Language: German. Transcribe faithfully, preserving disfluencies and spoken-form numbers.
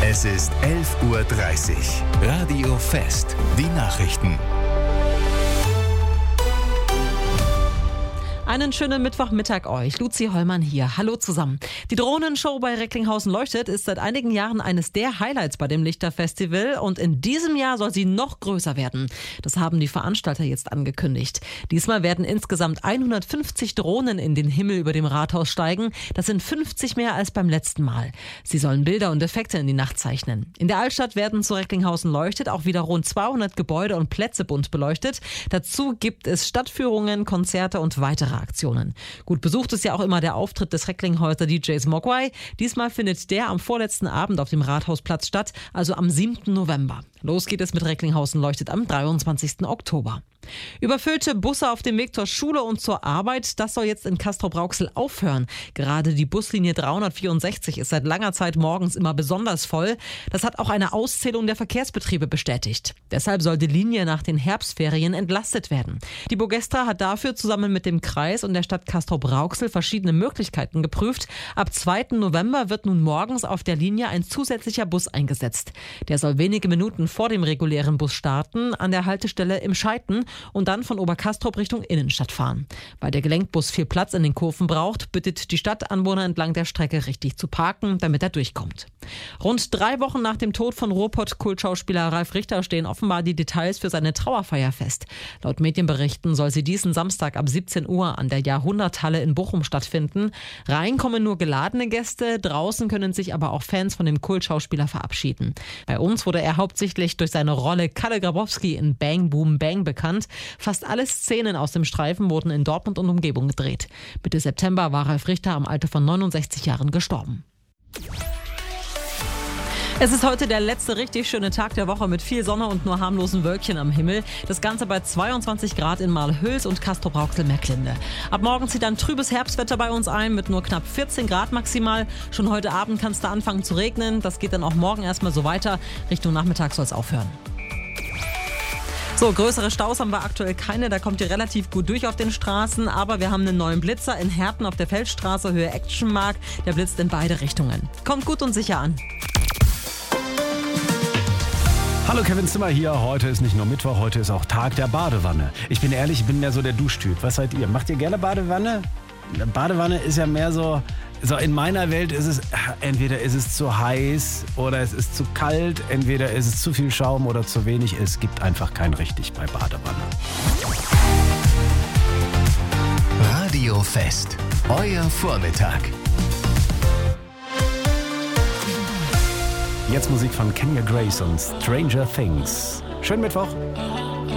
Es ist elf Uhr dreißig. Radio Fest. Die Nachrichten. Einen schönen Mittwochmittag euch. Luzi Hollmann hier. Hallo zusammen. Die Drohnenshow bei Recklinghausen leuchtet ist seit einigen Jahren eines der Highlights bei dem Lichterfestival und in diesem Jahr soll sie noch größer werden. Das haben die Veranstalter jetzt angekündigt. Diesmal werden insgesamt hundertfünfzig Drohnen in den Himmel über dem Rathaus steigen. Das sind fünfzig mehr als beim letzten Mal. Sie sollen Bilder und Effekte in die Nacht zeichnen. In der Altstadt werden zu Recklinghausen leuchtet auch wieder rund zweihundert Gebäude und Plätze bunt beleuchtet. Dazu gibt es Stadtführungen, Konzerte und weitere Aktionen. Gut besucht ist ja auch immer der Auftritt des Recklinghäuser D Js Mogwai. Diesmal findet der am vorletzten Abend auf dem Rathausplatz statt, also am siebten November. Los geht es mit Recklinghausen leuchtet am dreiundzwanzigsten Oktober. Überfüllte Busse auf dem Weg zur Schule und zur Arbeit, das soll jetzt in Castrop-Rauxel aufhören. Gerade die Buslinie dreihundertvierundsechzig ist seit langer Zeit morgens immer besonders voll. Das hat auch eine Auszählung der Verkehrsbetriebe bestätigt. Deshalb soll die Linie nach den Herbstferien entlastet werden. Die Bogestra hat dafür zusammen mit dem Kreis und der Stadt Castrop-Rauxel verschiedene Möglichkeiten geprüft. Ab zweiten November wird nun morgens auf der Linie ein zusätzlicher Bus eingesetzt. Der soll wenige Minuten vor dem regulären Bus starten, an der Haltestelle im Scheiten und dann von Oberkastrop Richtung Innenstadt fahren. Weil der Gelenkbus viel Platz in den Kurven braucht, bittet die Stadtanwohner entlang der Strecke richtig zu parken, damit er durchkommt. Rund drei Wochen nach dem Tod von Ruhrpott-Kultschauspieler Ralf Richter stehen offenbar die Details für seine Trauerfeier fest. Laut Medienberichten soll sie diesen Samstag ab siebzehn Uhr an der Jahrhunderthalle in Bochum stattfinden. Rein kommen nur geladene Gäste, draußen können sich aber auch Fans von dem Kultschauspieler verabschieden. Bei uns wurde er hauptsächlich durch seine Rolle Kalle Grabowski in Bang Boom Bang bekannt. Fast alle Szenen aus dem Streifen wurden in Dortmund und Umgebung gedreht. Mitte September war Ralf Richter im Alter von neunundsechzig Jahren gestorben. Es ist heute der letzte richtig schöne Tag der Woche mit viel Sonne und nur harmlosen Wölkchen am Himmel. Das Ganze bei zweiundzwanzig Grad in Marlhüls und Castrop-Rauxel-Märklinde. Ab morgen zieht dann trübes Herbstwetter bei uns ein mit nur knapp vierzehn Grad maximal. Schon heute Abend kann es da anfangen zu regnen. Das geht dann auch morgen erstmal so weiter. Richtung Nachmittag soll es aufhören. So, größere Staus haben wir aktuell keine, da kommt ihr relativ gut durch auf den Straßen, aber wir haben einen neuen Blitzer in Herten auf der Feldstraße, Höhe Actionmark, der blitzt in beide Richtungen. Kommt gut und sicher an. Hallo, Kevin Zimmer hier. Heute ist nicht nur Mittwoch, heute ist auch Tag der Badewanne. Ich bin ehrlich, ich bin mehr so der Duschtyp. Was seid ihr? Macht ihr gerne Badewanne? Badewanne ist ja mehr so, so in meiner Welt ist es, entweder ist es zu heiß oder es ist zu kalt, entweder ist es zu viel Schaum oder zu wenig. Es gibt einfach kein richtig bei Badewanne. Radio Fest. Euer Vormittag. Jetzt Musik von Kenya Grace und Stranger Things. Schönen Mittwoch.